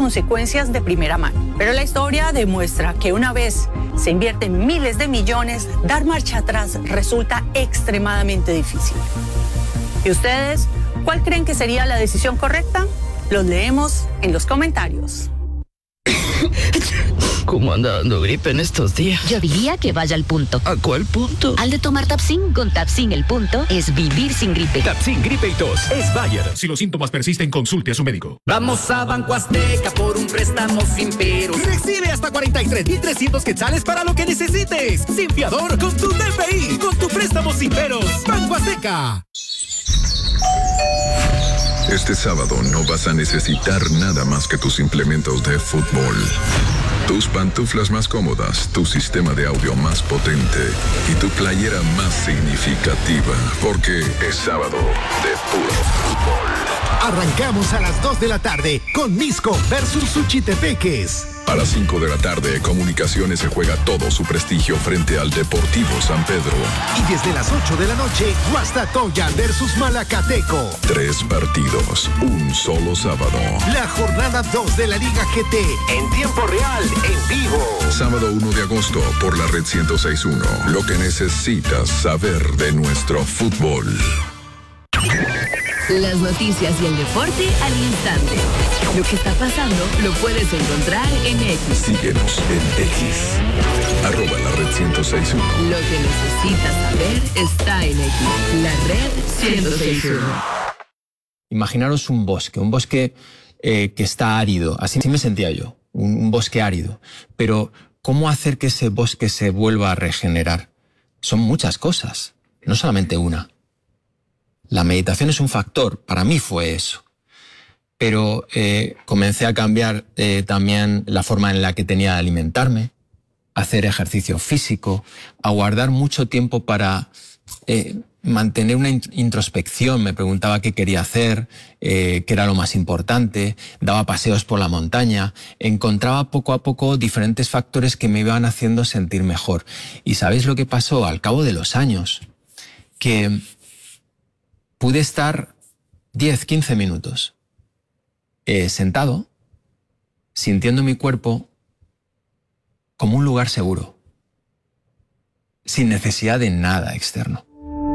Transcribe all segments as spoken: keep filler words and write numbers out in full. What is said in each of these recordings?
consecuencias de primera mano. Pero la historia demuestra que una vez se invierten miles de millones, dar marcha atrás resulta extremadamente difícil. ¿Y ustedes, cuál creen que sería la decisión correcta? Los leemos en los comentarios. ¿Cómo anda dando gripe en estos días? Yo diría que vaya al punto. ¿A cuál punto? Al de tomar Tapsin. Con Tapsin el punto es vivir sin gripe. Tapsin Gripe y Tos es Bayer. Si los síntomas persisten, consulte a su médico. Vamos a Banco Azteca por un préstamo sin peros. Recibe hasta cuarenta y tres mil trescientos quetzales para lo que necesites. Sin fiador, con tu T P I, con tu préstamo sin peros. Banco Azteca. Este sábado no vas a necesitar nada más que tus implementos de fútbol. Tus pantuflas más cómodas, tu sistema de audio más potente y tu playera más significativa, porque es sábado de puro fútbol. Arrancamos a las dos de la tarde con Misco versus Suchitepeques. A las cinco de la tarde, Comunicaciones se juega todo su prestigio frente al Deportivo San Pedro. Y desde las ocho de la noche, Guastatoya versus Malacateco. Tres partidos, un solo sábado. La jornada dos de la Liga G T, en tiempo real, en vivo. Sábado uno de agosto, por la Red ciento seis punto uno. Lo que necesitas saber de nuestro fútbol. Las noticias y el deporte al instante. Lo que está pasando lo puedes encontrar en X. Síguenos en X. Arroba la Red ciento seis punto uno. Lo que necesitas saber está en X. La Red ciento seis punto uno. Imaginaros un bosque, un bosque eh, que está árido. Así me sentía yo, un, un bosque árido. Pero, ¿cómo hacer que ese bosque se vuelva a regenerar? Son muchas cosas, no solamente una. La meditación es un factor, para mí fue eso. Pero eh, comencé a cambiar eh, también la forma en la que tenía de alimentarme, hacer ejercicio físico, a guardar mucho tiempo para eh, mantener una introspección. Me preguntaba qué quería hacer, eh, qué era lo más importante, daba paseos por la montaña, encontraba poco a poco diferentes factores que me iban haciendo sentir mejor. ¿Y sabéis lo que pasó? Al cabo de los años, que pude estar diez, quince minutos eh, sentado, sintiendo mi cuerpo como un lugar seguro, sin necesidad de nada externo.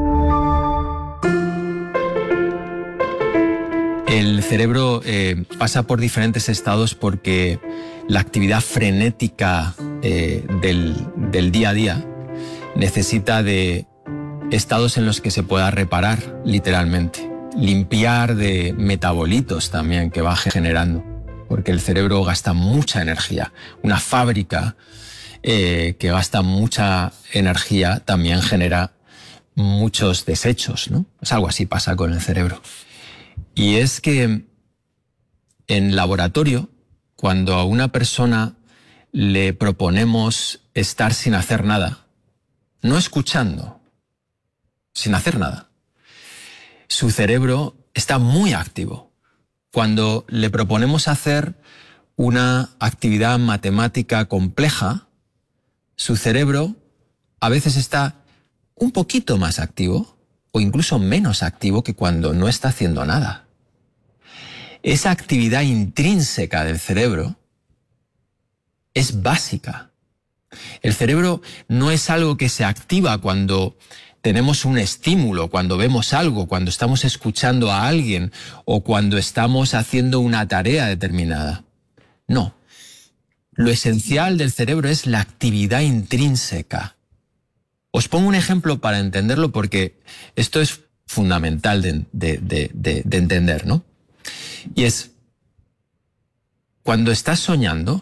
El cerebro eh, pasa por diferentes estados porque la actividad frenética eh, del, del día a día necesita de estados en los que se pueda reparar, literalmente. Limpiar de metabolitos también que va generando, porque el cerebro gasta mucha energía. Una fábrica eh, que gasta mucha energía también genera muchos desechos, ¿no? Es algo así pasa con el cerebro. Y es que en laboratorio, cuando a una persona le proponemos estar sin hacer nada, no escuchando, sin hacer nada, su cerebro está muy activo. Cuando le proponemos hacer una actividad matemática compleja, su cerebro a veces está un poquito más activo o incluso menos activo que cuando no está haciendo nada. Esa actividad intrínseca del cerebro es básica. El cerebro no es algo que se activa cuando tenemos un estímulo, cuando vemos algo, cuando estamos escuchando a alguien o cuando estamos haciendo una tarea determinada. No. Lo esencial del cerebro es la actividad intrínseca. Os pongo un ejemplo para entenderlo porque esto es fundamental de, de, de, de, de entender, ¿no? Y es, cuando estás soñando,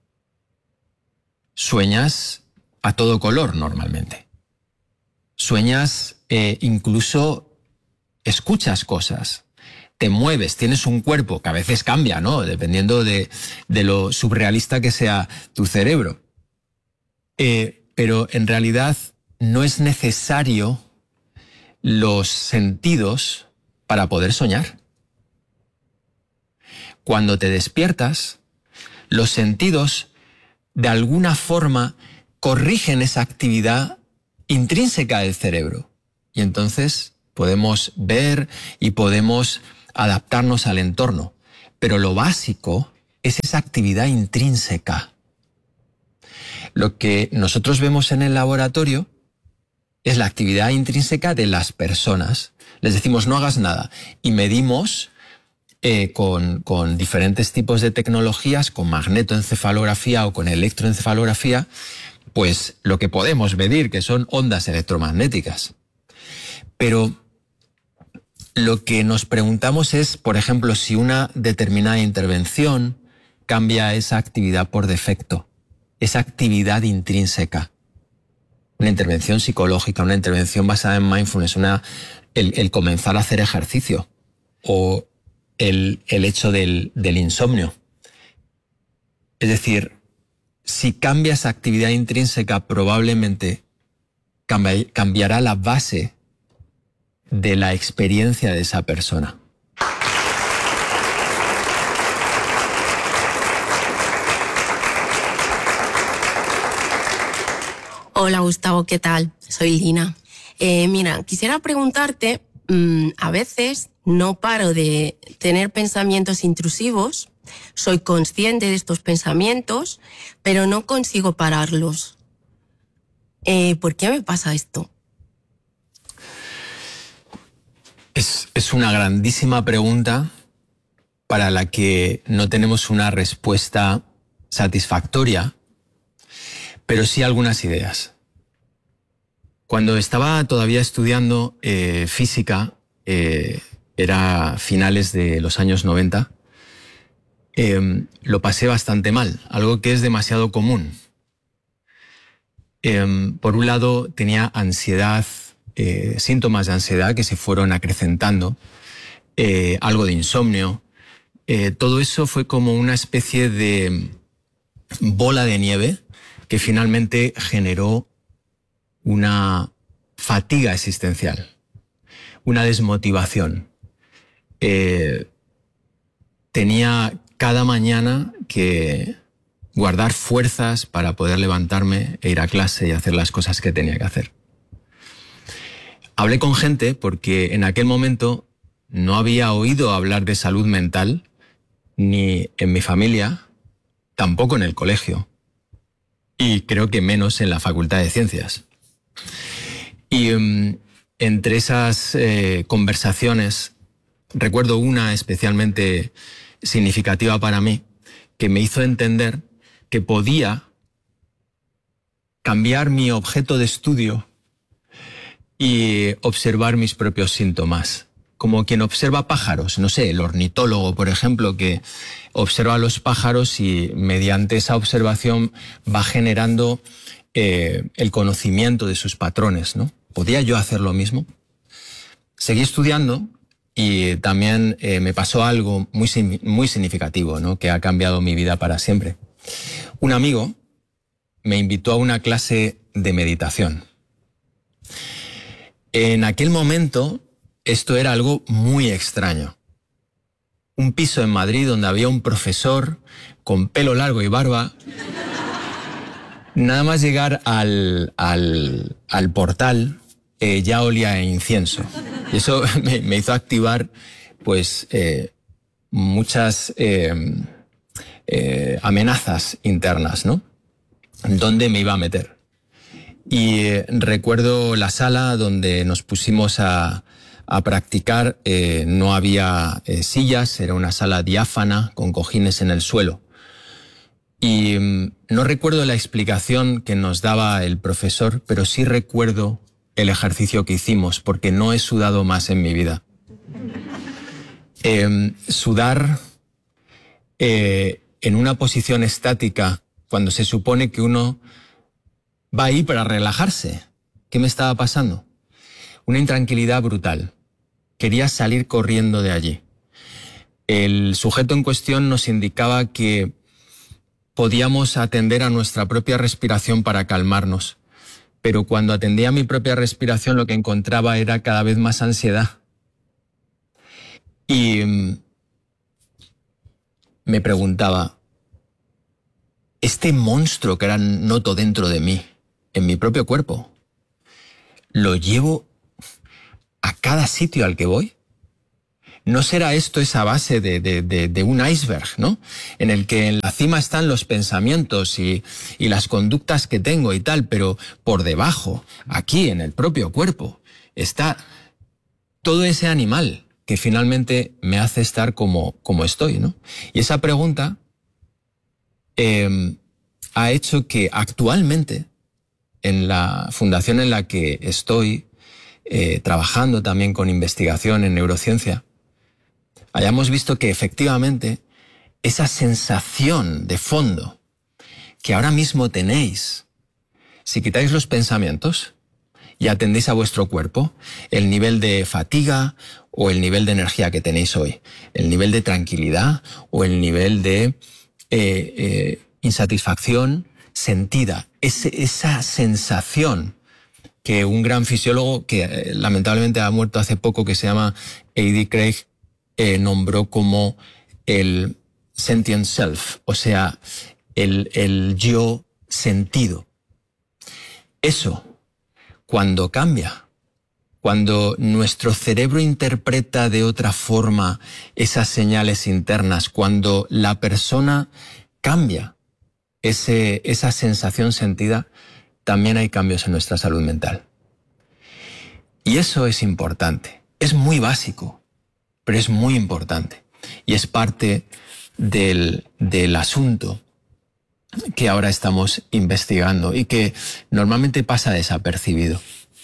sueñas a todo color normalmente. Sueñas, eh, incluso escuchas cosas, te mueves, tienes un cuerpo que a veces cambia, ¿no? Dependiendo de, de lo surrealista que sea tu cerebro. Eh, pero en realidad no es necesario los sentidos para poder soñar. Cuando te despiertas, los sentidos de alguna forma corrigen esa actividad intrínseca del cerebro. Y entonces podemos ver y podemos adaptarnos al entorno. Pero lo básico es esa actividad intrínseca. Lo que nosotros vemos en el laboratorio es la actividad intrínseca de las personas. Les decimos no hagas nada y medimos eh, con, con diferentes tipos de tecnologías, con magnetoencefalografía o con electroencefalografía, pues lo que podemos medir, que son ondas electromagnéticas. Pero lo que nos preguntamos es, por ejemplo, si una determinada intervención cambia esa actividad por defecto, esa actividad intrínseca. Una intervención psicológica, una intervención basada en mindfulness, una, el, el comenzar a hacer ejercicio o el, el hecho del, del insomnio. Es decir, si cambia esa actividad intrínseca, probablemente cambia, cambiará la base de la experiencia de esa persona. Hola Gustavo, ¿qué tal? Soy Lina. Eh, mira, quisiera preguntarte, mmm, a veces no paro de tener pensamientos intrusivos, soy consciente de estos pensamientos, pero no consigo pararlos. Eh, ¿Por qué me pasa esto? Es, es una grandísima pregunta para la que no tenemos una respuesta satisfactoria, pero sí algunas ideas. Cuando estaba todavía estudiando eh, física, eh, era finales de los años noventa, eh, lo pasé bastante mal, algo que es demasiado común. Eh, por un lado, tenía ansiedad, eh, síntomas de ansiedad que se fueron acrecentando, eh, algo de insomnio. Eh, todo eso fue como una especie de bola de nieve que finalmente generó una fatiga existencial, una desmotivación. Eh, tenía cada mañana que guardar fuerzas para poder levantarme e ir a clase y hacer las cosas que tenía que hacer. Hablé con gente porque en aquel momento no había oído hablar de salud mental ni en mi familia, tampoco en el colegio. Y creo que menos en la Facultad de Ciencias. Y um, entre esas eh, conversaciones, recuerdo una especialmente significativa para mí, que me hizo entender que podía cambiar mi objeto de estudio y observar mis propios síntomas. Como quien observa pájaros, no sé, el ornitólogo, por ejemplo, que observa a los pájaros y mediante esa observación va generando eh, el conocimiento de sus patrones, ¿no? ¿Podía yo hacer lo mismo? Seguí estudiando y también eh, me pasó algo muy, muy significativo, ¿no? Que ha cambiado mi vida para siempre. Un amigo me invitó a una clase de meditación. En aquel momento, esto era algo muy extraño. Un piso en Madrid donde había un profesor con pelo largo y barba. Nada más llegar al, al, al portal eh, ya olía a incienso. Y eso me, me hizo activar pues, eh, muchas eh, eh, amenazas internas, ¿no? ¿Dónde me iba a meter? Y eh, recuerdo la sala donde nos pusimos a... a practicar. Eh, no había eh, sillas, era una sala diáfana con cojines en el suelo. Y mm, no recuerdo la explicación que nos daba el profesor, pero sí recuerdo el ejercicio que hicimos, porque no he sudado más en mi vida. Eh, sudar eh, en una posición estática, cuando se supone que uno va ahí para relajarse. ¿Qué me estaba pasando? Una intranquilidad brutal. Quería salir corriendo de allí. El sujeto en cuestión nos indicaba que podíamos atender a nuestra propia respiración para calmarnos, pero cuando atendía a mi propia respiración lo que encontraba era cada vez más ansiedad. Y me preguntaba, ¿este monstruo que ahora noto dentro de mí, en mi propio cuerpo, lo llevo a cada sitio al que voy? ¿no será esto esa base de, de, de, de un iceberg, ¿no? En el que en la cima están los pensamientos y, y las conductas que tengo y tal, pero por debajo, aquí en el propio cuerpo, está todo ese animal que finalmente me hace estar como, como estoy, ¿no? Y esa pregunta eh, ha hecho que actualmente, en la fundación en la que estoy eh, trabajando también con investigación en neurociencia, hayamos visto que efectivamente esa sensación de fondo que ahora mismo tenéis, si quitáis los pensamientos y atendéis a vuestro cuerpo, el nivel de fatiga o el nivel de energía que tenéis hoy, el nivel de tranquilidad o el nivel de eh, eh, insatisfacción sentida, ese, esa sensación que un gran fisiólogo que eh, lamentablemente ha muerto hace poco, que se llama A D Craig, eh, nombró como el sentient self, o sea, el, el yo sentido. Eso, cuando cambia, cuando nuestro cerebro interpreta de otra forma esas señales internas, cuando la persona cambia ese, esa sensación sentida, también hay cambios en nuestra salud mental. Y eso es importante, es muy básico, pero es muy importante. Y es parte del, del asunto que ahora estamos investigando y que normalmente pasa desapercibido.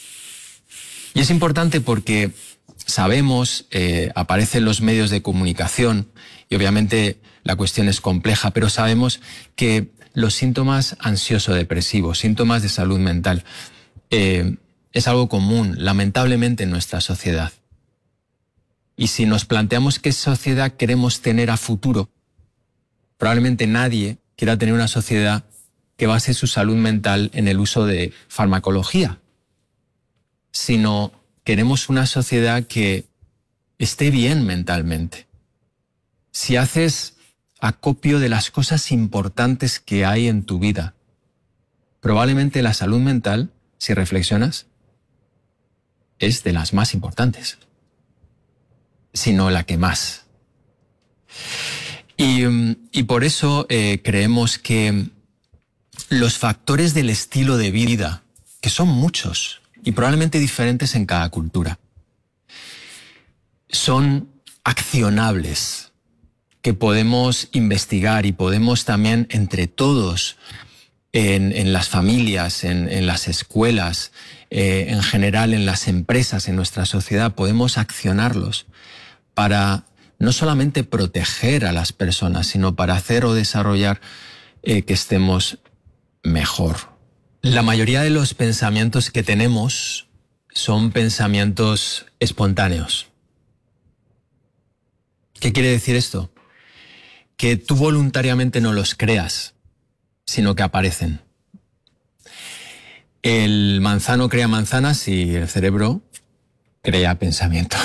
Y es importante porque sabemos, eh, aparecen los medios de comunicación y obviamente la cuestión es compleja, pero sabemos que los síntomas ansioso-depresivos, síntomas de salud mental, eh, es algo común, lamentablemente, en nuestra sociedad. Y si nos planteamos qué sociedad queremos tener a futuro, probablemente nadie quiera tener una sociedad que base su salud mental en el uso de farmacología, sino queremos una sociedad que esté bien mentalmente. Si haces acopio de las cosas importantes que hay en tu vida, probablemente la salud mental, si reflexionas, es de las más importantes, sino la que más. Y, y por eso eh, creemos que los factores del estilo de vida, que son muchos y probablemente diferentes en cada cultura, son accionables, que podemos investigar y podemos también entre todos, en, en las familias, en, en las escuelas, eh, en general en las empresas, en nuestra sociedad, podemos accionarlos para no solamente proteger a las personas, sino para hacer o desarrollar eh, que estemos mejor. La mayoría de los pensamientos que tenemos son pensamientos espontáneos. ¿Qué quiere decir esto? Que tú voluntariamente no los creas, sino que aparecen. El manzano crea manzanas y el cerebro crea pensamientos.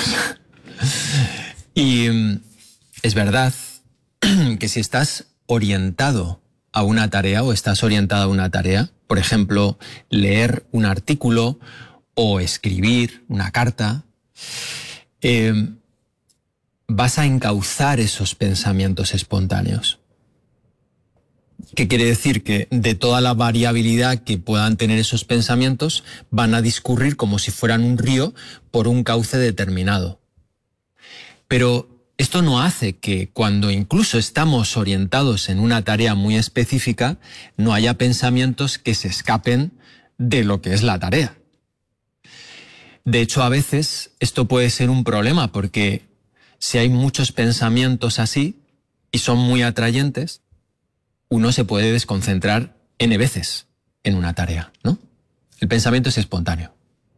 Y es verdad que si estás orientado a una tarea o estás orientado a una tarea, por ejemplo, leer un artículo o escribir una carta, eh, vas a encauzar esos pensamientos espontáneos. ¿Qué quiere decir? Que de toda la variabilidad que puedan tener esos pensamientos, van a discurrir como si fueran un río por un cauce determinado. Pero esto no hace que cuando incluso estamos orientados en una tarea muy específica, no haya pensamientos que se escapen de lo que es la tarea. De hecho, a veces esto puede ser un problema porque si hay muchos pensamientos así y son muy atrayentes, uno se puede desconcentrar N veces en una tarea, ¿no? El pensamiento es espontáneo.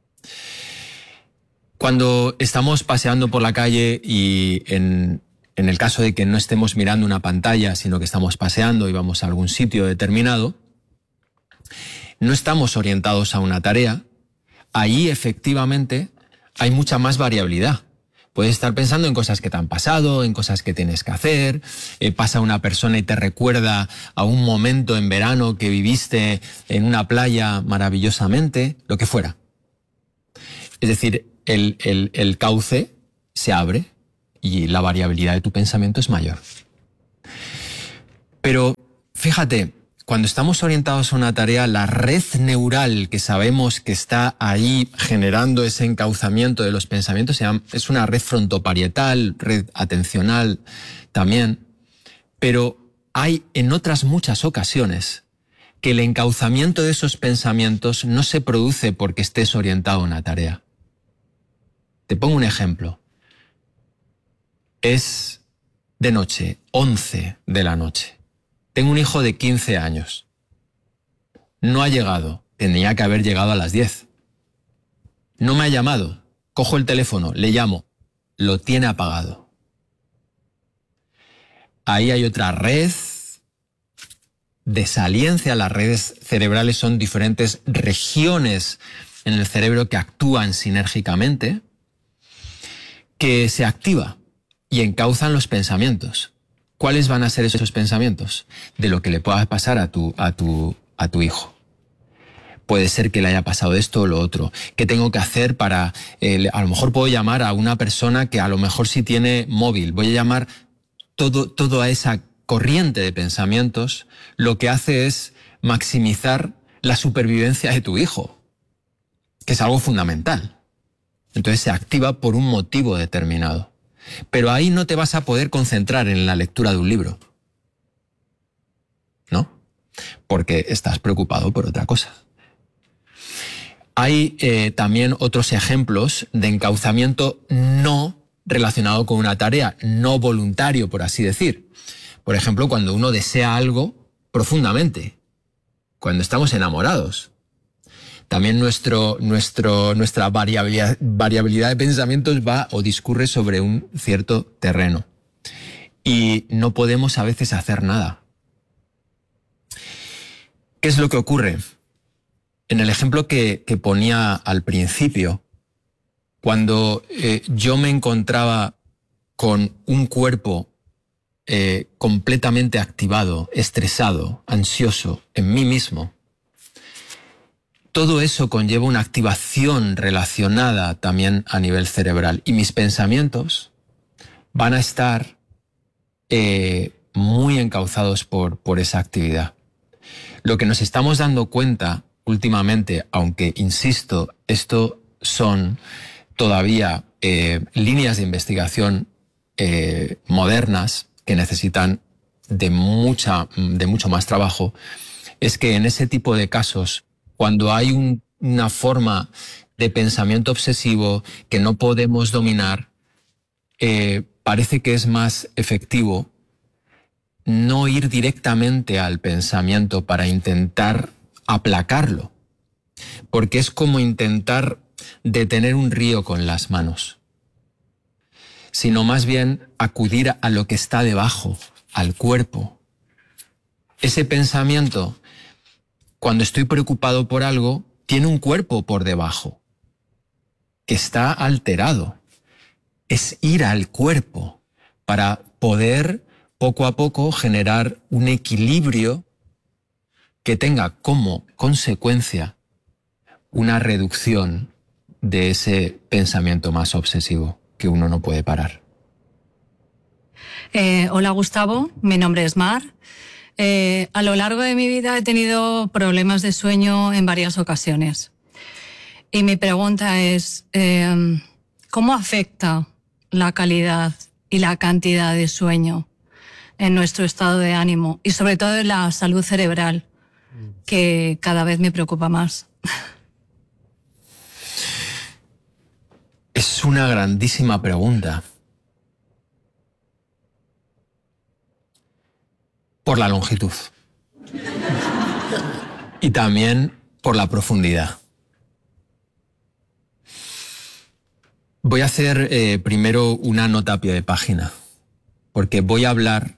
Cuando estamos paseando por la calle y en, en el caso de que no estemos mirando una pantalla, sino que estamos paseando y vamos a algún sitio determinado, no estamos orientados a una tarea, ahí efectivamente hay mucha más variabilidad. Puedes estar pensando en cosas que te han pasado, en cosas que tienes que hacer, eh, pasa una persona y te recuerda a un momento en verano que viviste en una playa maravillosamente, lo que fuera. Es decir, el, el, el cauce se abre y la variabilidad de tu pensamiento es mayor. Pero fíjate, cuando estamos orientados a una tarea, la red neural que sabemos que está ahí generando ese encauzamiento de los pensamientos es una red frontoparietal, red atencional también, pero hay en otras muchas ocasiones que el encauzamiento de esos pensamientos no se produce porque estés orientado a una tarea. Te pongo un ejemplo. Es de noche, once de la noche. Tengo un hijo de quince años. No ha llegado. Tenía que haber llegado a las diez. No me ha llamado. Cojo el teléfono, le llamo. Lo tiene apagado. Ahí hay otra red de saliencia. Las redes cerebrales son diferentes regiones en el cerebro que actúan sinérgicamente, que se activa y encauzan los pensamientos. ¿Cuáles van a ser esos pensamientos? De lo que le pueda pasar a tu, a tu, a tu hijo. Puede ser que le haya pasado esto o lo otro. ¿Qué tengo que hacer para...? Eh, a lo mejor puedo llamar a una persona que a lo mejor sí tiene móvil. Voy a llamar todo, toda esa corriente de pensamientos. Lo que hace es maximizar la supervivencia de tu hijo, que es algo fundamental. Entonces se activa por un motivo determinado. Pero ahí no te vas a poder concentrar en la lectura de un libro, ¿no? Porque estás preocupado por otra cosa. Hay eh, también otros ejemplos de encauzamiento no relacionado con una tarea, no voluntario, por así decir. Por ejemplo, cuando uno desea algo profundamente, cuando estamos enamorados. También nuestro, nuestro, nuestra variabilidad, variabilidad de pensamientos va o discurre sobre un cierto terreno. Y no podemos a veces hacer nada. ¿Qué es lo que ocurre? En el ejemplo que, que ponía al principio, cuando eh, yo me encontraba con un cuerpo eh, completamente activado, estresado, ansioso en mí mismo, todo eso conlleva una activación relacionada también a nivel cerebral. Y mis pensamientos van a estar eh, muy encauzados por, por esa actividad. Lo que nos estamos dando cuenta últimamente, aunque insisto, esto son todavía eh, líneas de investigación eh, modernas que necesitan de, mucha, de mucho más trabajo, es que en ese tipo de casos, cuando hay un, una forma de pensamiento obsesivo que no podemos dominar, eh, parece que es más efectivo no ir directamente al pensamiento para intentar aplacarlo, porque es como intentar detener un río con las manos, sino más bien acudir a lo que está debajo, al cuerpo. Ese pensamiento, cuando estoy preocupado por algo, tiene un cuerpo por debajo, que está alterado. Es ir al cuerpo para poder poco a poco generar un equilibrio que tenga como consecuencia una reducción de ese pensamiento más obsesivo que uno no puede parar. Eh, hola Gustavo, mi nombre es Mar. Eh, a lo largo de mi vida he tenido problemas de sueño en varias ocasiones. Y mi pregunta es, eh, ¿cómo afecta la calidad y la cantidad de sueño en nuestro estado de ánimo? Y sobre todo en la salud cerebral, que cada vez me preocupa más. Es una grandísima pregunta. Por la longitud. Y también por la profundidad. Voy a hacer eh, primero una nota a pie de página, porque voy a hablar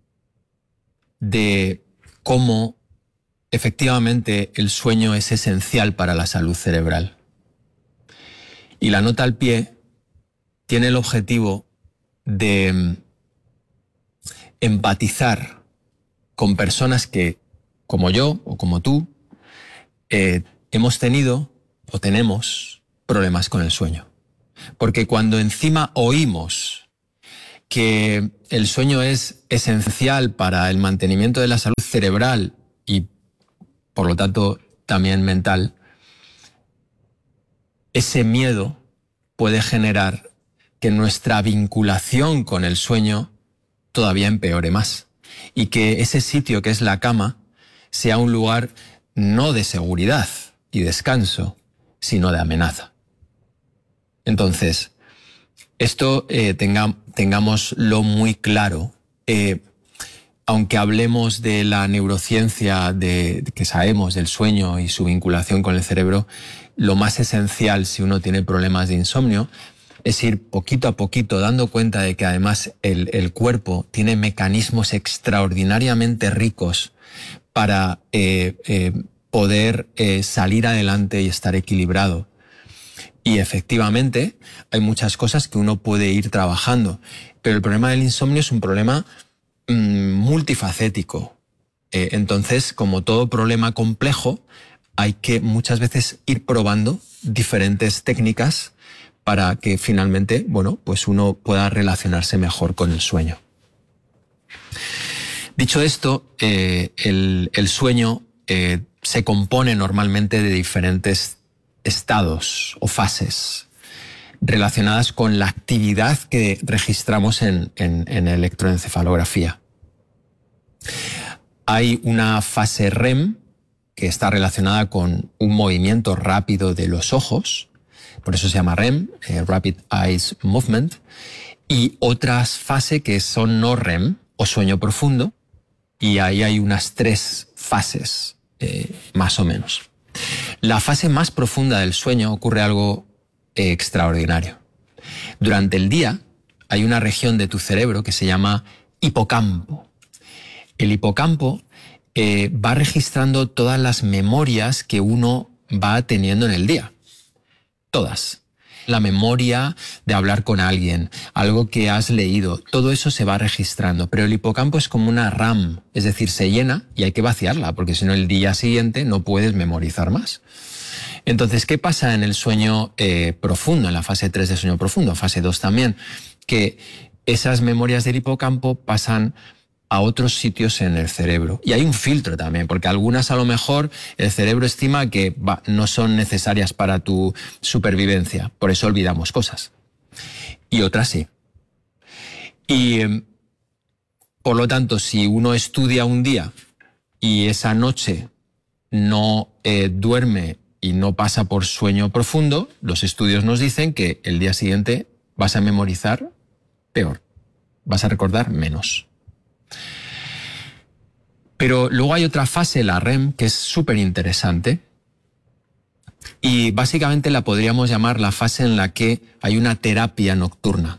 de cómo efectivamente el sueño es esencial para la salud cerebral. Y la nota al pie tiene el objetivo de empatizar con personas que, como yo o como tú, eh, hemos tenido o tenemos problemas con el sueño. Porque cuando encima oímos que el sueño es esencial para el mantenimiento de la salud cerebral y, por lo tanto, también mental, ese miedo puede generar que nuestra vinculación con el sueño todavía empeore más y que ese sitio que es la cama sea un lugar no de seguridad y descanso, sino de amenaza. Entonces, esto eh, tenga, tengámoslo muy claro. Eh, aunque hablemos de la neurociencia, de, de que sabemos del sueño y su vinculación con el cerebro, lo más esencial si uno tiene problemas de insomnio es ir poquito a poquito dando cuenta de que además el, el cuerpo tiene mecanismos extraordinariamente ricos para eh, eh, poder eh, salir adelante y estar equilibrado. Y efectivamente hay muchas cosas que uno puede ir trabajando, pero el problema del insomnio es un problema mmm, multifacético. Eh, entonces, como todo problema complejo, hay que muchas veces ir probando diferentes técnicas para que finalmente, bueno, pues uno pueda relacionarse mejor con el sueño. Dicho esto, eh, el, el sueño eh, se compone normalmente de diferentes estados o fases relacionadas con la actividad que registramos en, en, en electroencefalografía. Hay una fase R E M que está relacionada con un movimiento rápido de los ojos, por eso se llama R E M, eh, Rapid Eyes Movement, y otras fases que son no R E M o sueño profundo, y ahí hay unas tres fases, eh, más o menos. La fase más profunda del sueño ocurre algo eh, extraordinario. Durante el día hay una región de tu cerebro que se llama hipocampo. El hipocampo eh, va registrando todas las memorias que uno va teniendo en el día. Todas. La memoria de hablar con alguien, algo que has leído, todo eso se va registrando. Pero el hipocampo es como una RAM, es decir, se llena y hay que vaciarla, porque si no el día siguiente no puedes memorizar más. Entonces, ¿qué pasa en el sueño eh, profundo, en la fase tres de sueño profundo, fase dos también? Que esas memorias del hipocampo pasan a otros sitios en el cerebro. Y hay un filtro también, porque algunas a lo mejor el cerebro estima que bah, no son necesarias para tu supervivencia, por eso olvidamos cosas. Y otras sí. Y por lo tanto, si uno estudia un día y esa noche no eh, duerme y no pasa por sueño profundo, los estudios nos dicen que el día siguiente vas a memorizar peor, vas a recordar menos. Pero luego hay otra fase, la R E M, que es súper interesante y básicamente la podríamos llamar la fase en la que hay una terapia nocturna.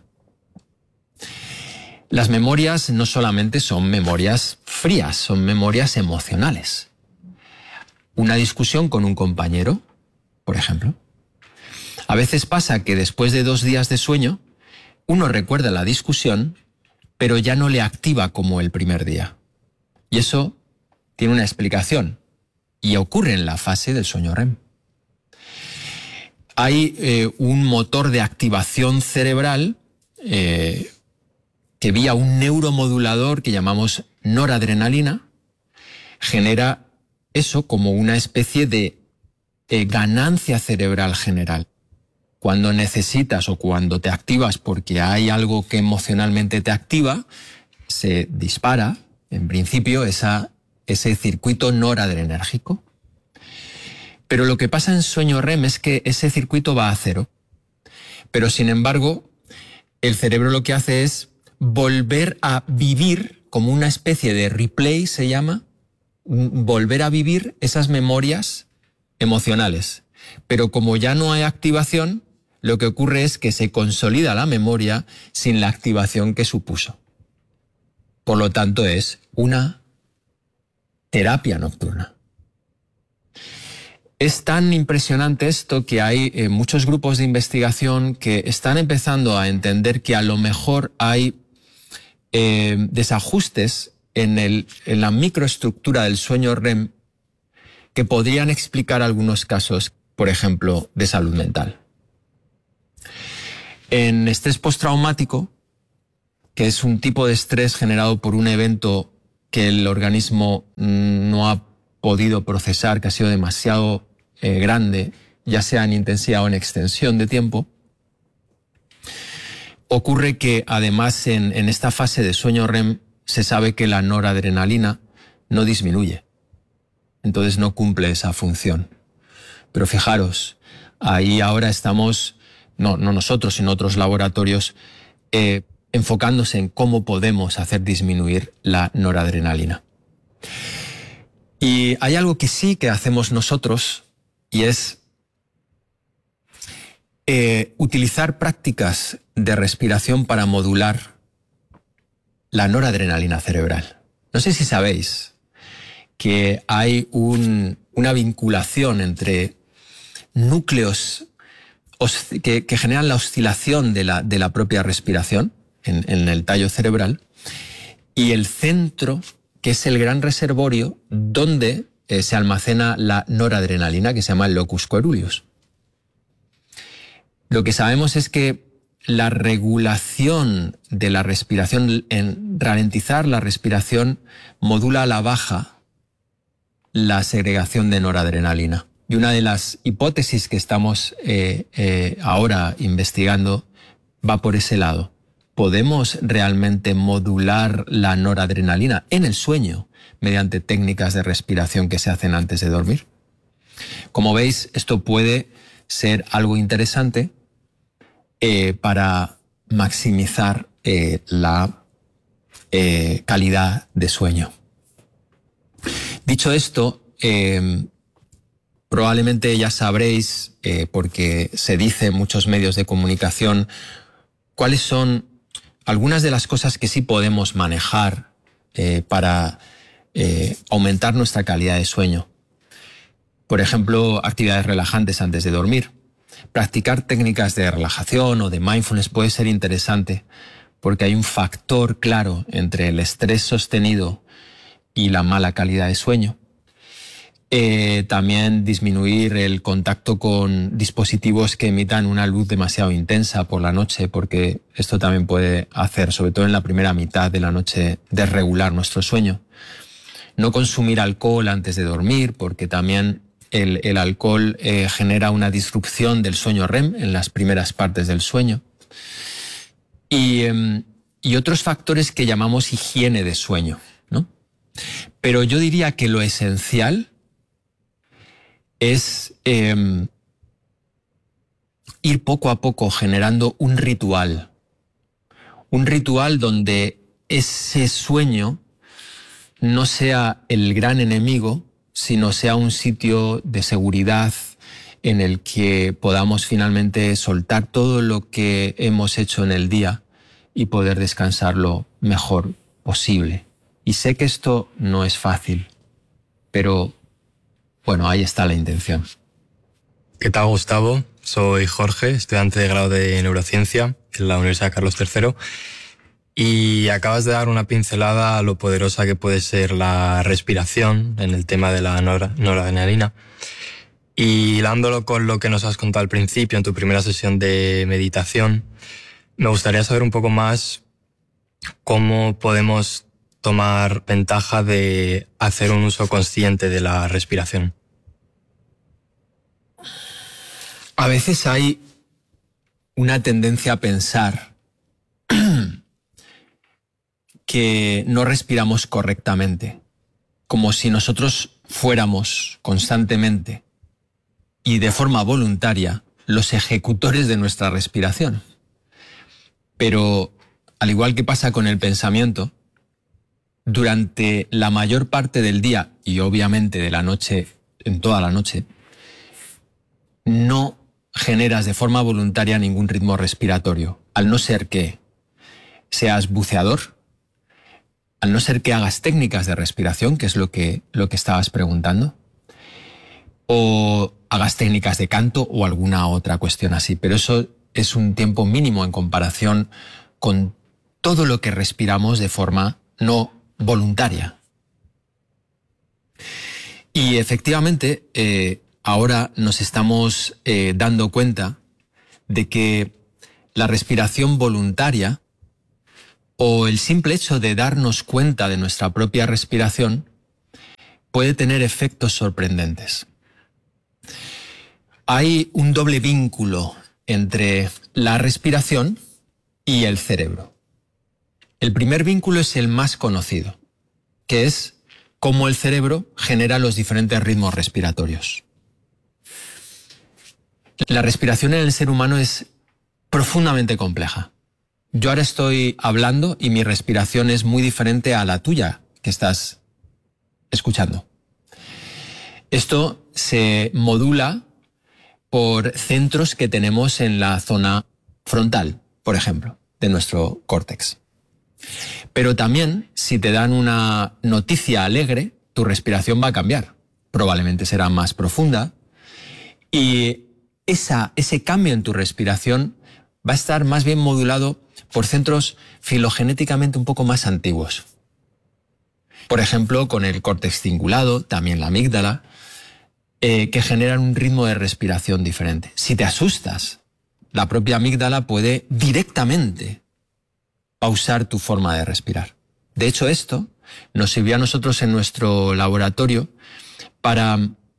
Las memorias no solamente son memorias frías, son memorias emocionales. Una discusión con un compañero, por ejemplo. A veces pasa que después de dos días de sueño, uno recuerda la discusión, pero ya no le activa como el primer día. Y eso tiene una explicación y ocurre en la fase del sueño R E M. Hay eh, un motor de activación cerebral eh, que vía un neuromodulador que llamamos noradrenalina genera eso como una especie de eh, ganancia cerebral general. Cuando necesitas o cuando te activas porque hay algo que emocionalmente te activa, se dispara en principio esa, ese circuito noradrenérgico. Pero lo que pasa en sueño R E M es que ese circuito va a cero. Pero sin embargo, el cerebro lo que hace es volver a vivir, como una especie de replay se llama, volver a vivir esas memorias emocionales. Pero como ya no hay activación, lo que ocurre es que se consolida la memoria sin la activación que supuso. Por lo tanto, es una terapia nocturna. Es tan impresionante esto que hay eh, muchos grupos de investigación que están empezando a entender que a lo mejor hay eh, desajustes en, el, en la microestructura del sueño R E M que podrían explicar algunos casos, por ejemplo, de salud mental. En estrés postraumático que es un tipo de estrés generado por un evento que el organismo no ha podido procesar, que ha sido demasiado eh, grande, ya sea en intensidad o en extensión de tiempo, ocurre que además en, en esta fase de sueño R E M se sabe que la noradrenalina no disminuye, entonces no cumple esa función. Pero fijaros, ahí ahora estamos, no, no nosotros, sino otros laboratorios, eh, enfocándose en cómo podemos hacer disminuir la noradrenalina. Y hay algo que sí que hacemos nosotros, y es eh, utilizar prácticas de respiración para modular la noradrenalina cerebral. No sé si sabéis que hay un, una vinculación entre núcleos que, que generan la oscilación de la, de la propia respiración en, en el tallo cerebral y el centro, que es el gran reservorio donde eh, se almacena la noradrenalina, que se llama el locus coeruleus. Lo que sabemos es que la regulación de la respiración, en ralentizar la respiración, modula a la baja la segregación de noradrenalina. Y una de las hipótesis que estamos eh, eh, ahora investigando va por ese lado. ¿Podemos realmente modular la noradrenalina en el sueño mediante técnicas de respiración que se hacen antes de dormir? Como veis, esto puede ser algo interesante eh, para maximizar eh, la eh, calidad de sueño. Dicho esto, eh, probablemente ya sabréis, eh, porque se dice en muchos medios de comunicación, cuáles son algunas de las cosas que sí podemos manejar eh, para eh, aumentar nuestra calidad de sueño. Por ejemplo, actividades relajantes antes de dormir. Practicar técnicas de relajación o de mindfulness puede ser interesante porque hay un factor claro entre el estrés sostenido y la mala calidad de sueño. Eh, también disminuir el contacto con dispositivos que emitan una luz demasiado intensa por la noche, porque esto también puede hacer, sobre todo en la primera mitad de la noche, desregular nuestro sueño. No consumir alcohol antes de dormir, porque también el, el alcohol eh, genera una disrupción del sueño R E M en las primeras partes del sueño. Y, eh, y otros factores que llamamos higiene de sueño, ¿no? Pero yo diría que lo esencial es eh, ir poco a poco generando un ritual. Un ritual donde ese sueño no sea el gran enemigo, sino sea un sitio de seguridad en el que podamos finalmente soltar todo lo que hemos hecho en el día y poder descansar lo mejor posible. Y sé que esto no es fácil, pero bueno, ahí está la intención. ¿Qué tal, Gustavo? Soy Jorge, estudiante de grado de neurociencia en la Universidad Carlos tercero, y acabas de dar una pincelada a lo poderosa que puede ser la respiración en el tema de la noradrenalina. Y hilándolo con lo que nos has contado al principio en tu primera sesión de meditación, me gustaría saber un poco más cómo podemos tomar ventaja de hacer un uso consciente de la respiración. A veces hay una tendencia a pensar que no respiramos correctamente, como si nosotros fuéramos constantemente y de forma voluntaria los ejecutores de nuestra respiración. Pero, al igual que pasa con el pensamiento, durante la mayor parte del día y obviamente de la noche, en toda la noche, no generas de forma voluntaria ningún ritmo respiratorio, al no ser que seas buceador, al no ser que hagas técnicas de respiración, que es lo que, lo que estabas preguntando, o hagas técnicas de canto o alguna otra cuestión así. Pero eso es un tiempo mínimo en comparación con todo lo que respiramos de forma no voluntaria. Y efectivamente, eh, ahora nos estamos eh, dando cuenta de que la respiración voluntaria o el simple hecho de darnos cuenta de nuestra propia respiración puede tener efectos sorprendentes. Hay un doble vínculo entre la respiración y el cerebro. El primer vínculo es el más conocido, que es cómo el cerebro genera los diferentes ritmos respiratorios. La respiración en el ser humano es profundamente compleja. Yo ahora estoy hablando y mi respiración es muy diferente a la tuya que estás escuchando. Esto se modula por centros que tenemos en la zona frontal, por ejemplo, de nuestro córtex. Pero también, si te dan una noticia alegre, tu respiración va a cambiar. Probablemente será más profunda. Y esa, ese cambio en tu respiración va a estar más bien modulado por centros filogenéticamente un poco más antiguos. Por ejemplo, con el córtex cingulado, también la amígdala, eh, que generan un ritmo de respiración diferente. Si te asustas, la propia amígdala puede directamente pausar tu forma de respirar. De hecho, esto nos sirvió a nosotros en nuestro laboratorio para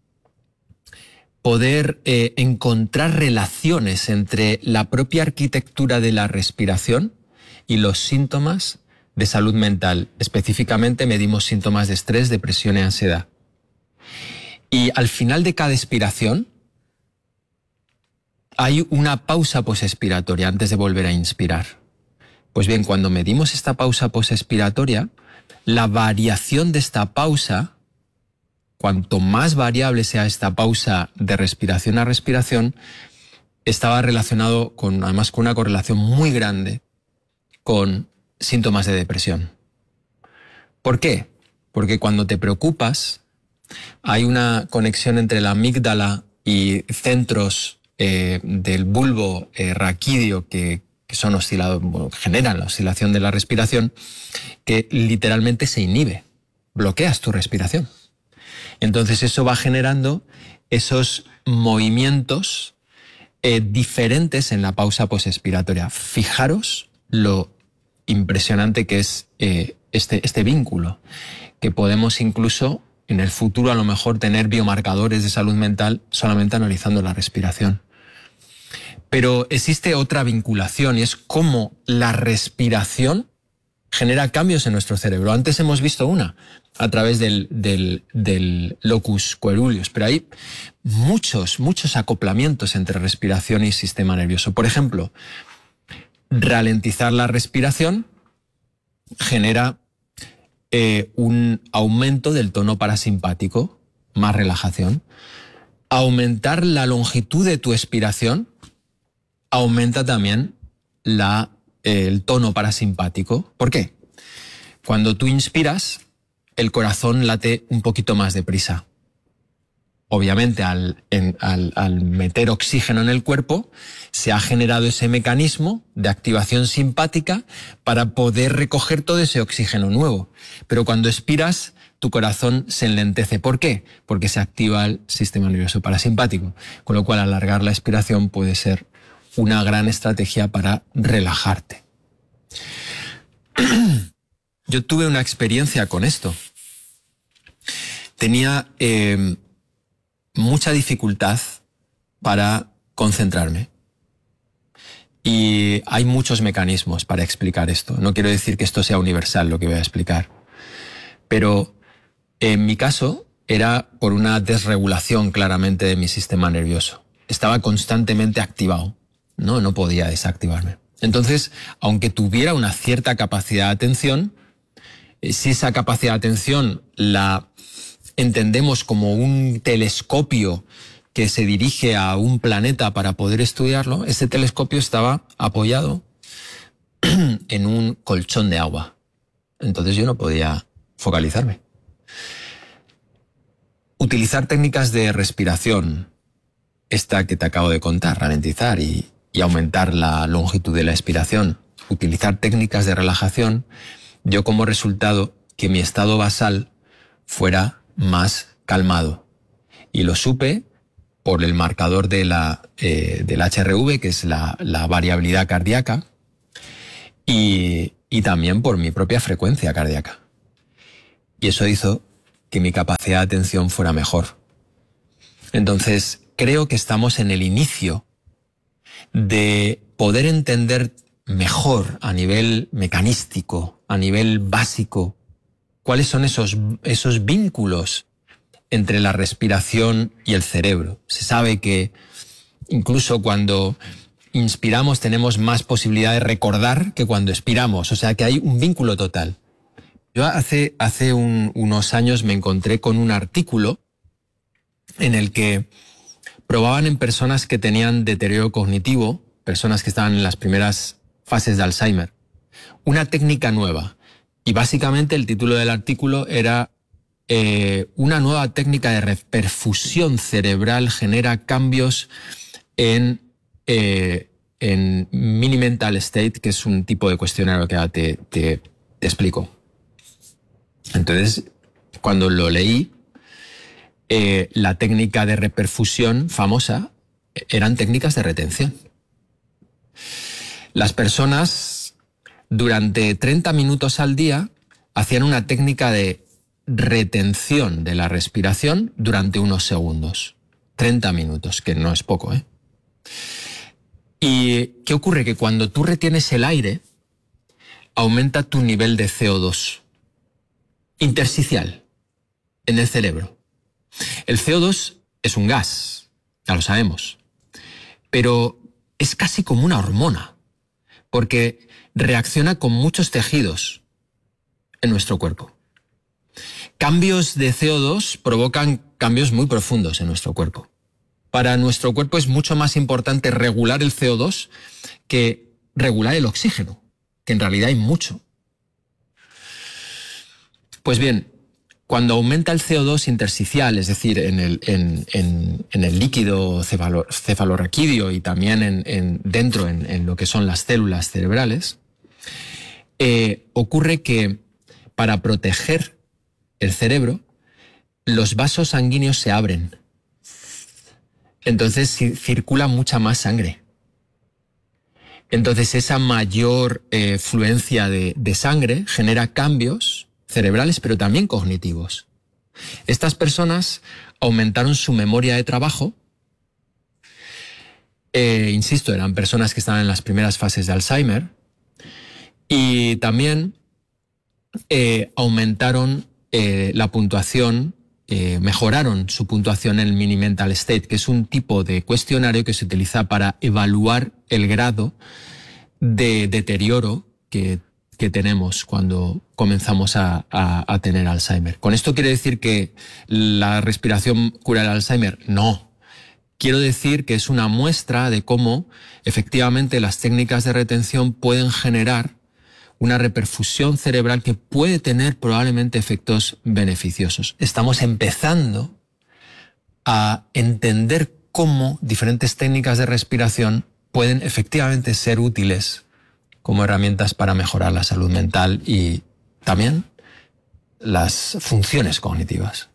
poder eh, encontrar relaciones entre la propia arquitectura de la respiración y los síntomas de salud mental. Específicamente medimos síntomas de estrés, depresión y ansiedad. Y al final de cada expiración hay una pausa posexpiratoria antes de volver a inspirar. Pues bien, cuando medimos esta pausa posexpiratoria, la variación de esta pausa, cuanto más variable sea esta pausa de respiración a respiración, estaba relacionado con, además con una correlación muy grande con síntomas de depresión. ¿Por qué? Porque cuando te preocupas, hay una conexión entre la amígdala y centros eh, del bulbo eh, raquídeo que, que son oscilados, bueno, generan la oscilación de la respiración, que literalmente se inhibe. Bloqueas tu respiración. Entonces eso va generando esos movimientos eh, diferentes en la pausa posexpiratoria. Fijaros lo impresionante que es eh, este, este vínculo, que podemos incluso en el futuro a lo mejor tener biomarcadores de salud mental solamente analizando la respiración. Pero existe otra vinculación y es cómo la respiración genera cambios en nuestro cerebro. Antes hemos visto una a través del, del, del locus coeruleus, pero hay muchos, muchos acoplamientos entre respiración y sistema nervioso. Por ejemplo, ralentizar la respiración genera eh, un aumento del tono parasimpático, más relajación. Aumentar la longitud de tu expiración aumenta también la, eh, el tono parasimpático. ¿Por qué? Cuando tú inspiras, el corazón late un poquito más deprisa. Obviamente, al, en, al, al meter oxígeno en el cuerpo, se ha generado ese mecanismo de activación simpática para poder recoger todo ese oxígeno nuevo. Pero cuando expiras, tu corazón se enlentece. ¿Por qué? Porque se activa el sistema nervioso parasimpático. Con lo cual, alargar la expiración puede ser una gran estrategia para relajarte. Yo tuve una experiencia con esto. Tenía eh, mucha dificultad para concentrarme. Y hay muchos mecanismos para explicar esto. No quiero decir que esto sea universal lo que voy a explicar. Pero en mi caso era por una desregulación claramente de mi sistema nervioso. Estaba constantemente activado, ¿no? No podía desactivarme. Entonces, aunque tuviera una cierta capacidad de atención, si esa capacidad de atención la entendemos como un telescopio que se dirige a un planeta para poder estudiarlo, ese telescopio estaba apoyado en un colchón de agua. Entonces yo no podía focalizarme. Utilizar técnicas de respiración, esta que te acabo de contar, ralentizar y, y aumentar la longitud de la expiración, utilizar técnicas de relajación, dio como resultado que mi estado basal fuera más calmado. Y lo supe por el marcador de la, eh, del H R V, que es la, la variabilidad cardíaca, y, y también por mi propia frecuencia cardíaca. Y eso hizo que mi capacidad de atención fuera mejor. Entonces, creo que estamos en el inicio de poder entender mejor a nivel mecanístico, a nivel básico, cuáles son esos, esos vínculos entre la respiración y el cerebro. Se sabe que incluso cuando inspiramos tenemos más posibilidad de recordar que cuando expiramos, o sea que hay un vínculo total. Yo hace, hace un, unos años me encontré con un artículo en el que probaban en personas que tenían deterioro cognitivo, personas que estaban en las primeras fases de Alzheimer, una técnica nueva. Y básicamente el título del artículo era eh, una nueva técnica de reperfusión cerebral genera cambios en, eh, en Mini Mental State, que es un tipo de cuestionario que ahora te, te, te explico. Entonces, cuando lo leí, eh, la técnica de reperfusión famosa eran técnicas de retención. Las personas durante treinta minutos al día hacían una técnica de retención de la respiración durante unos segundos. treinta minutos, que no es poco, ¿eh? ¿Y qué ocurre? Que cuando tú retienes el aire, aumenta tu nivel de C O dos intersticial en el cerebro. El C O dos es un gas, ya lo sabemos, pero es casi como una hormona, porque reacciona con muchos tejidos en nuestro cuerpo. Cambios de C O dos provocan cambios muy profundos en nuestro cuerpo. Para nuestro cuerpo es mucho más importante regular el C O dos que regular el oxígeno, que en realidad hay mucho. Pues bien, cuando aumenta el C O dos intersticial, es decir, en el, en, en, en el líquido cefalo, cefalorraquídeo y también en, en, dentro en, en lo que son las células cerebrales, eh, ocurre que para proteger el cerebro, los vasos sanguíneos se abren. Entonces circula mucha más sangre. Entonces esa mayor eh, fluencia de, de sangre genera cambios cerebrales, pero también cognitivos. Estas personas aumentaron su memoria de trabajo. Eh, insisto, eran personas que estaban en las primeras fases de Alzheimer. Y también eh, aumentaron eh, la puntuación, eh, mejoraron su puntuación en el Mini Mental State, que es un tipo de cuestionario que se utiliza para evaluar el grado de deterioro que que tenemos cuando comenzamos a, a, a tener Alzheimer. ¿Con esto quiere decir que la respiración cura el Alzheimer? No. Quiero decir que es una muestra de cómo efectivamente las técnicas de retención pueden generar una reperfusión cerebral que puede tener probablemente efectos beneficiosos. Estamos empezando a entender cómo diferentes técnicas de respiración pueden efectivamente ser útiles como herramientas para mejorar la salud mental y también las funciones cognitivas.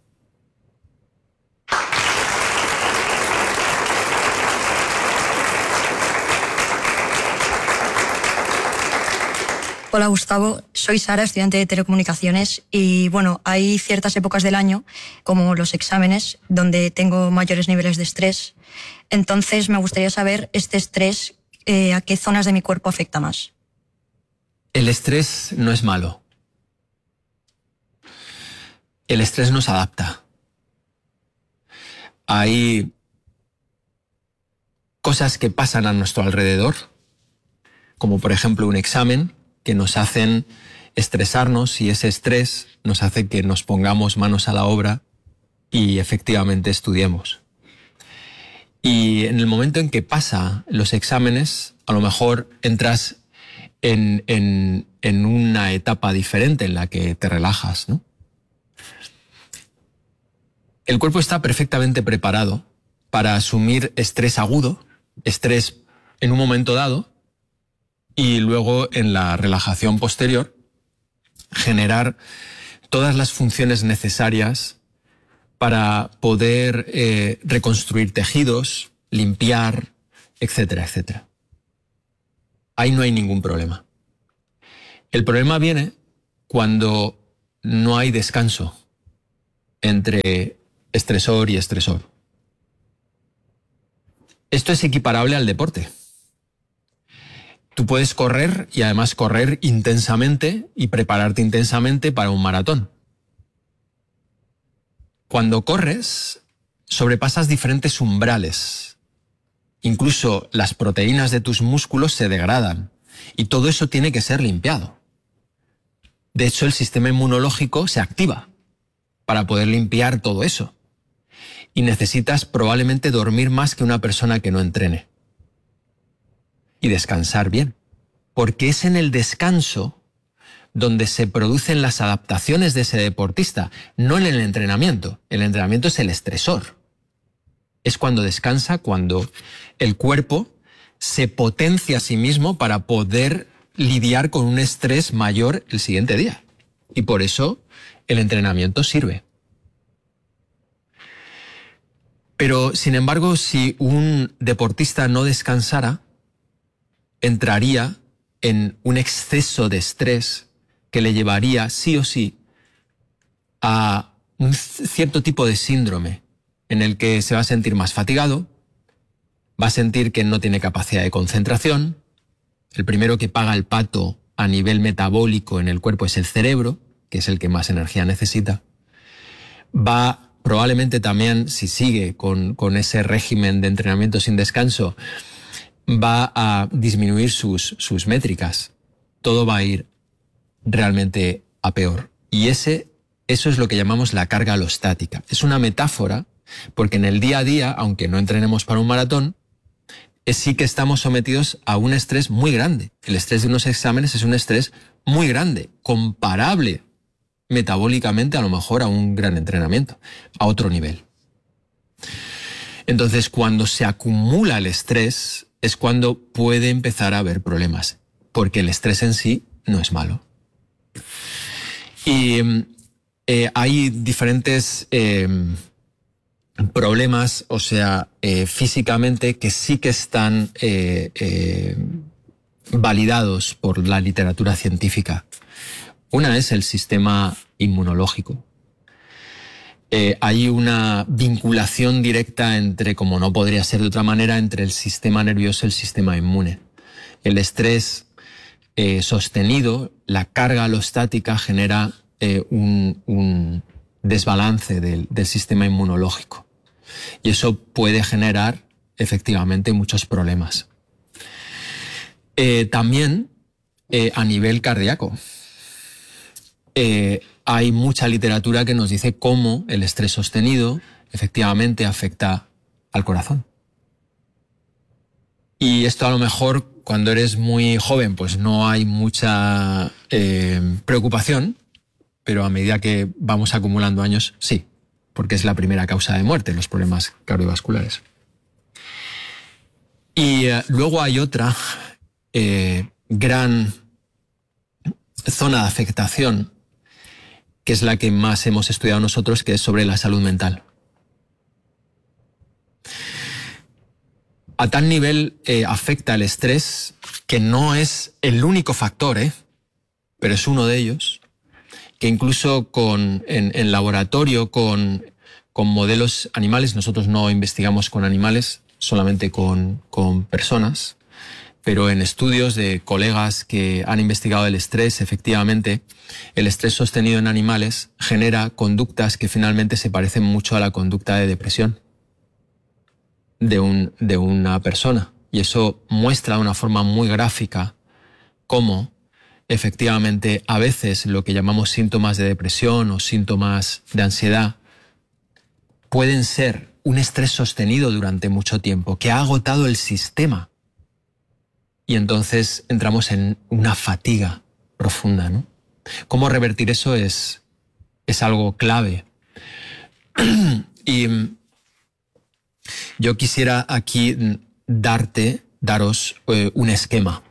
Hola Gustavo, soy Sara, estudiante de telecomunicaciones y bueno, hay ciertas épocas del año, como los exámenes, donde tengo mayores niveles de estrés. Entonces me gustaría saber este estrés, eh, a qué zonas de mi cuerpo afecta más. El estrés no es malo. El estrés nos adapta. Hay cosas que pasan a nuestro alrededor, como por ejemplo un examen, que nos hacen estresarnos y ese estrés nos hace que nos pongamos manos a la obra y efectivamente estudiemos. Y en el momento en que pasa los exámenes, a lo mejor entras En, en, en una etapa diferente en la que te relajas, ¿no? El cuerpo está perfectamente preparado para asumir estrés agudo, estrés en un momento dado, y luego en la relajación posterior generar todas las funciones necesarias para poder eh, reconstruir tejidos, limpiar, etcétera, etcétera. Ahí no hay ningún problema. El problema viene cuando no hay descanso entre estresor y estresor. Esto es equiparable al deporte. Tú puedes correr y además correr intensamente y prepararte intensamente para un maratón. Cuando corres, sobrepasas diferentes umbrales. Incluso las proteínas de tus músculos se degradan y todo eso tiene que ser limpiado. De hecho, el sistema inmunológico se activa para poder limpiar todo eso. Y necesitas probablemente dormir más que una persona que no entrene. Y descansar bien. Porque es en el descanso donde se producen las adaptaciones de ese deportista, no en el entrenamiento. El entrenamiento es el estresor. Es cuando descansa, cuando el cuerpo se potencia a sí mismo para poder lidiar con un estrés mayor el siguiente día. Y por eso el entrenamiento sirve. Pero, sin embargo, si un deportista no descansara, entraría en un exceso de estrés que le llevaría sí o sí a un cierto tipo de síndrome en el que se va a sentir más fatigado, va a sentir que no tiene capacidad de concentración. El primero que paga el pato a nivel metabólico en el cuerpo es el cerebro, que es el que más energía necesita. Va probablemente también, si sigue con, con ese régimen de entrenamiento sin descanso, va a disminuir sus, sus métricas. Todo va a ir realmente a peor. Y ese, eso es lo que llamamos la carga alostática. Es una metáfora porque en el día a día, aunque no entrenemos para un maratón, es sí que estamos sometidos a un estrés muy grande. El estrés de unos exámenes es un estrés muy grande, comparable metabólicamente a lo mejor a un gran entrenamiento, a otro nivel. Entonces, cuando se acumula el estrés, es cuando puede empezar a haber problemas, porque el estrés en sí no es malo. Y eh, hay diferentes eh, problemas, o sea, eh, físicamente, que sí que están eh, eh, validados por la literatura científica. Una es el sistema inmunológico. Eh, hay una vinculación directa entre, como no podría ser de otra manera, entre el sistema nervioso y el sistema inmune. El estrés eh, sostenido, la carga alostática genera eh, un, un desbalance del, del sistema inmunológico. Y eso puede generar efectivamente muchos problemas. Eh, también eh, a nivel cardíaco. Eh, hay mucha literatura que nos dice cómo el estrés sostenido efectivamente afecta al corazón. Y esto a lo mejor cuando eres muy joven pues no hay mucha eh, preocupación, pero a medida que vamos acumulando años, sí, porque es la primera causa de muerte, los problemas cardiovasculares. Y eh, luego hay otra eh, gran zona de afectación, que es la que más hemos estudiado nosotros, que es sobre la salud mental. A tal nivel eh, afecta el estrés, que no es el único factor, ¿eh? pero es uno de ellos, que incluso con, en, en laboratorio con, con modelos animales, nosotros no investigamos con animales, solamente con, con personas, pero en estudios de colegas que han investigado el estrés, efectivamente, el estrés sostenido en animales genera conductas que finalmente se parecen mucho a la conducta de depresión de, un, de una persona. Y eso muestra de una forma muy gráfica cómo, efectivamente, a veces lo que llamamos síntomas de depresión o síntomas de ansiedad pueden ser un estrés sostenido durante mucho tiempo, que ha agotado el sistema. Y entonces entramos en una fatiga profunda, ¿no? Cómo revertir eso es, es algo clave. Y yo quisiera aquí darte, daros eh, un esquema.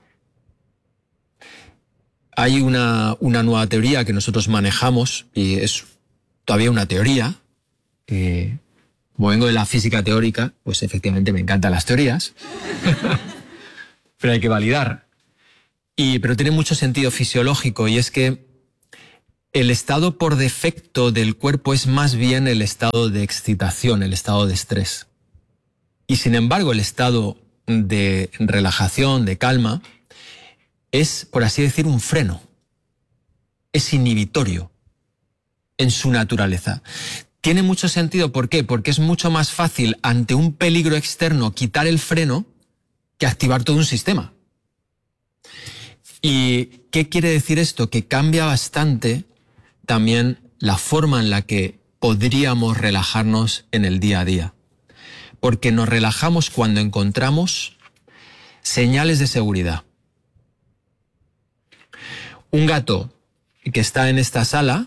Hay una, una nueva teoría que nosotros manejamos, y es todavía una teoría. Eh, como vengo de la física teórica, pues efectivamente me encantan las teorías. Pero hay que validar. y, pero tiene mucho sentido fisiológico, y es que el estado por defecto del cuerpo es más bien el estado de excitación, el estado de estrés. Y sin embargo, el estado de relajación, de calma, es, por así decir, un freno. Es inhibitorio en su naturaleza. Tiene mucho sentido, ¿por qué? Porque es mucho más fácil ante un peligro externo quitar el freno que activar todo un sistema. ¿Y qué quiere decir esto? Que cambia bastante también la forma en la que podríamos relajarnos en el día a día. Porque nos relajamos cuando encontramos señales de seguridad. Un gato que está en esta sala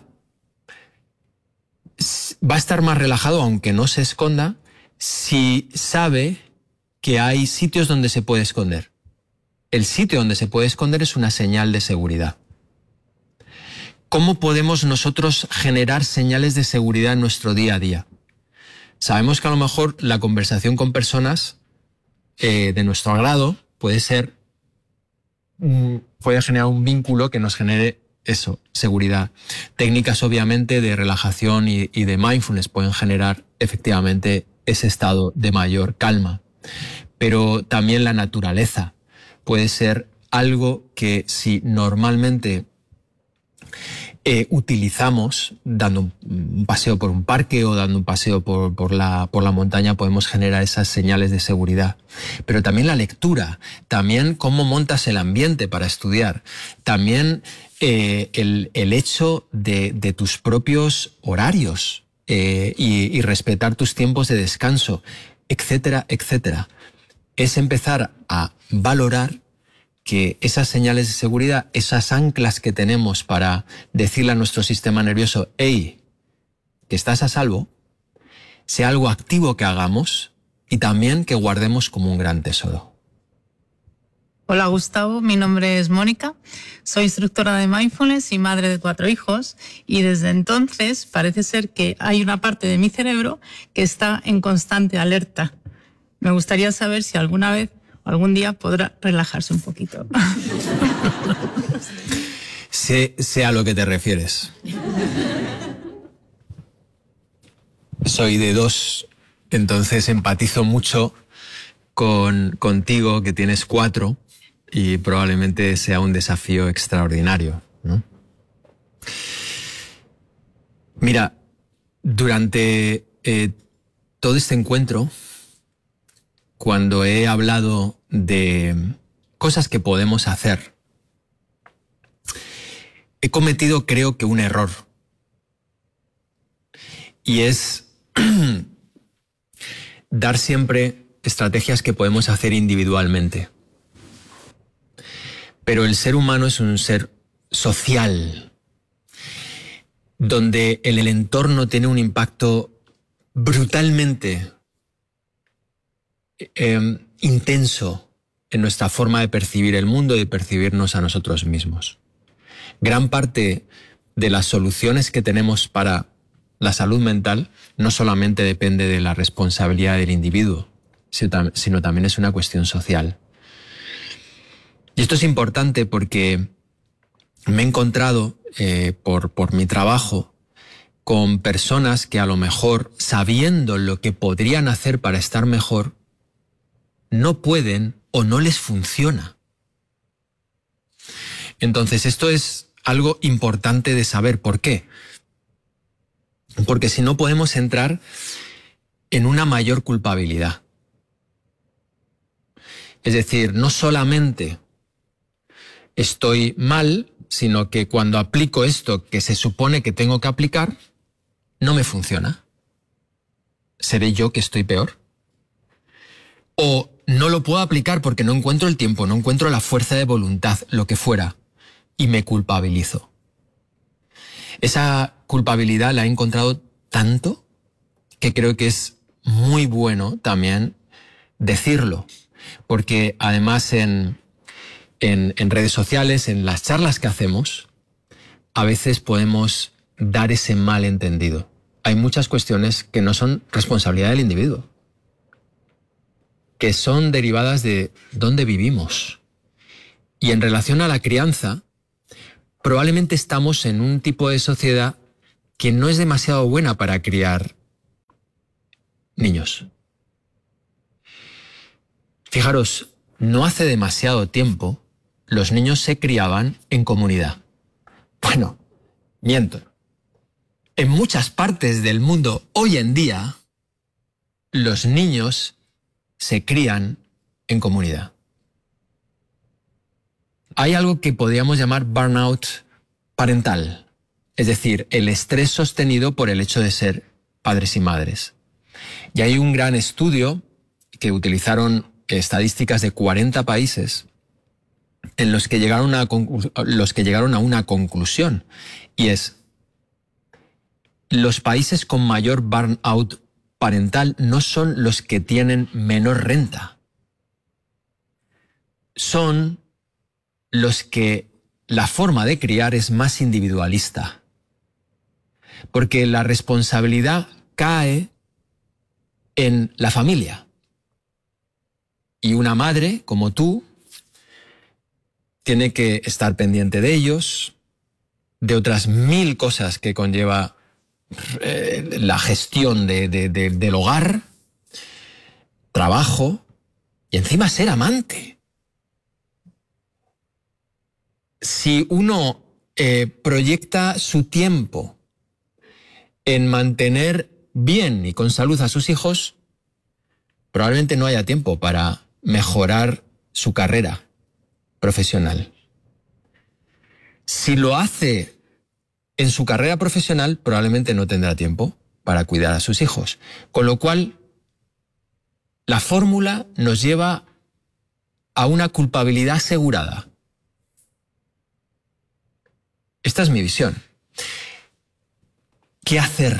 va a estar más relajado, aunque no se esconda, si sabe que hay sitios donde se puede esconder. El sitio donde se puede esconder es una señal de seguridad. ¿Cómo podemos nosotros generar señales de seguridad en nuestro día a día? Sabemos que a lo mejor la conversación con personas eh, de nuestro agrado puede ser, puede generar un vínculo que nos genere eso, seguridad. Técnicas obviamente de relajación y, y de mindfulness pueden generar efectivamente ese estado de mayor calma. Pero también la naturaleza puede ser algo que si normalmente eh, utilizamos dando un, un paseo por un parque o dando un paseo por, por, la, por la montaña, podemos generar esas señales de seguridad. Pero también la lectura, también cómo montas el ambiente para estudiar, también eh, el, el hecho de, de tus propios horarios eh, y, y respetar tus tiempos de descanso, etcétera, etcétera. Es empezar a valorar que esas señales de seguridad, esas anclas que tenemos para decirle a nuestro sistema nervioso, hey, que estás a salvo, sea algo activo que hagamos y también que guardemos como un gran tesoro. Hola Gustavo, mi nombre es Mónica, soy instructora de mindfulness y madre de cuatro hijos, y desde entonces parece ser que hay una parte de mi cerebro que está en constante alerta. Me gustaría saber si alguna vez o algún día podrá relajarse un poquito. Sé, sé a lo que te refieres. Soy de dos, entonces empatizo mucho con, contigo, que tienes cuatro, y probablemente sea un desafío extraordinario, ¿no? Mira, durante eh, todo este encuentro, cuando he hablado de cosas que podemos hacer, he cometido, creo que, un error. Y es dar siempre estrategias que podemos hacer individualmente. Pero el ser humano es un ser social, donde el, el entorno tiene un impacto brutalmente eh, intenso en nuestra forma de percibir el mundo y de percibirnos a nosotros mismos. Gran parte de las soluciones que tenemos para la salud mental no solamente depende de la responsabilidad del individuo, sino también es una cuestión social. Y esto es importante porque me he encontrado eh, por, por mi trabajo con personas que a lo mejor, sabiendo lo que podrían hacer para estar mejor, no pueden o no les funciona. Entonces esto es algo importante de saber. ¿Por qué? Porque si no podemos entrar en una mayor culpabilidad. Es decir, no solamente estoy mal, sino que cuando aplico esto que se supone que tengo que aplicar, no me funciona. ¿Seré yo que estoy peor? O no lo puedo aplicar porque no encuentro el tiempo, no encuentro la fuerza de voluntad, lo que fuera, y me culpabilizo. Esa culpabilidad la he encontrado tanto que creo que es muy bueno también decirlo, porque además en, en, en redes sociales, en las charlas que hacemos, a veces podemos dar ese malentendido. Hay muchas cuestiones que no son responsabilidad del individuo, que son derivadas de dónde vivimos Y en relación a la crianza, probablemente estamos en un tipo de sociedad que no es demasiado buena para criar niños. Fijaros, no hace demasiado tiempo los niños se criaban en comunidad. Bueno, miento. En muchas partes del mundo hoy en día, los niños se crían en comunidad. Hay algo que podríamos llamar burnout parental, es decir, el estrés sostenido por el hecho de ser padres y madres. Y hay un gran estudio que utilizaron estadísticas de cuarenta países en los que llegaron a, los que llegaron a una conclusión, y es: los países con mayor burnout parental no son los que tienen menor renta, son los que la forma de criar es más individualista, porque la responsabilidad cae en la familia. Y una madre, como tú, tiene que estar pendiente de ellos, de otras mil cosas que conlleva eh, la gestión de, de, de, del hogar, trabajo y encima ser amante. Si uno eh, proyecta su tiempo en mantener bien y con salud a sus hijos, probablemente no haya tiempo para mejorar su carrera profesional. Si lo hace en su carrera profesional, probablemente no tendrá tiempo para cuidar a sus hijos. Con lo cual, la fórmula nos lleva a una culpabilidad asegurada. Esta es mi visión. ¿Qué hacer?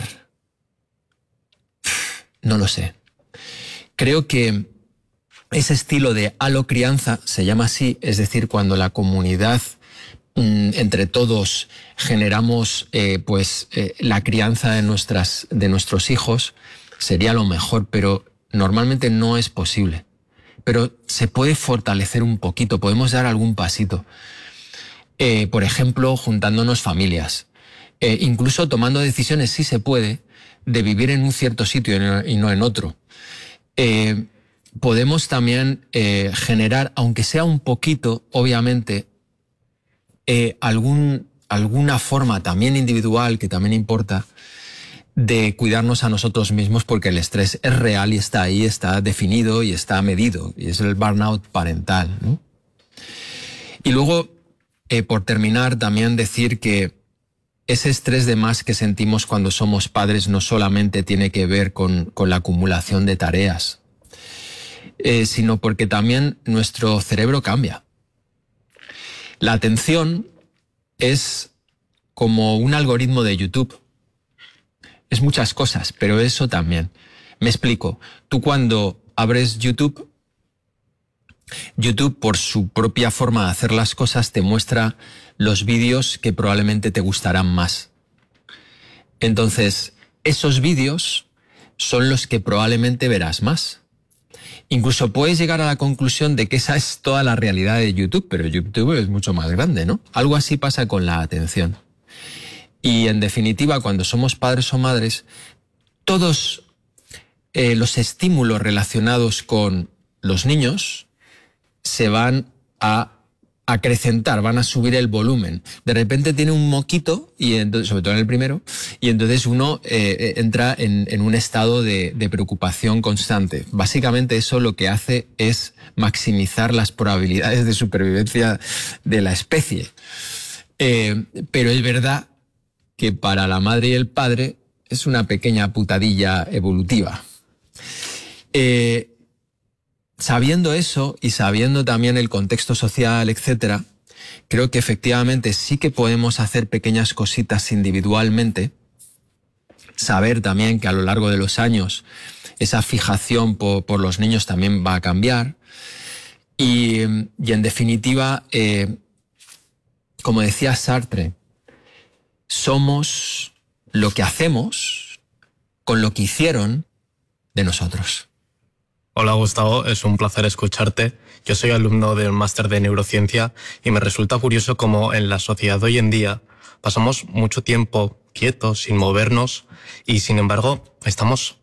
No lo sé. Creo que ese estilo de alocrianza se llama así, es decir, cuando la comunidad, mmm, entre todos, generamos eh, pues, eh, la crianza de, nuestras, de nuestros hijos, sería lo mejor, pero normalmente no es posible. Pero se puede fortalecer un poquito, podemos dar algún pasito. Eh, por ejemplo, juntándonos familias, eh, incluso tomando decisiones, si se puede, de vivir en un cierto sitio y no en otro. Eh, podemos también eh, generar, aunque sea un poquito, obviamente, eh, algún, alguna forma también individual, que también importa, de cuidarnos a nosotros mismos, porque el estrés es real y está ahí, está definido y está medido, y es el burnout parental, ¿no? Y luego, eh, por terminar, también decir que ese estrés de más que sentimos cuando somos padres no solamente tiene que ver con, con la acumulación de tareas, eh, sino porque también nuestro cerebro cambia. La atención es como un algoritmo de YouTube. Es muchas cosas, pero eso también. Me explico. Tú cuando abres YouTube, YouTube, por su propia forma de hacer las cosas, te muestra los vídeos que probablemente te gustarán más. Entonces, esos vídeos son los que probablemente verás más. Incluso puedes llegar a la conclusión de que esa es toda la realidad de YouTube, pero YouTube es mucho más grande, ¿no? Algo así pasa con la atención. Y en definitiva, cuando somos padres o madres, todos eh, los estímulos relacionados con los niños se van a acrecentar, van a subir el volumen. De repente tiene un moquito, y entonces, sobre todo en el primero, y entonces uno eh, entra en, en un estado de, de preocupación constante. Básicamente eso lo que hace es maximizar las probabilidades de supervivencia de la especie. Eh, pero es verdad que para la madre y el padre es una pequeña putadilla evolutiva. Eh, Sabiendo eso y sabiendo también el contexto social, etcétera, creo que efectivamente sí que podemos hacer pequeñas cositas individualmente. Saber también que a lo largo de los años esa fijación por, por los niños también va a cambiar. Y, y en definitiva, eh, como decía Sartre, somos lo que hacemos con lo que hicieron de nosotros. Hola Gustavo, es un placer escucharte. Yo soy alumno del máster de neurociencia y me resulta curioso cómo en la sociedad de hoy en día pasamos mucho tiempo quietos, sin movernos, y sin embargo estamos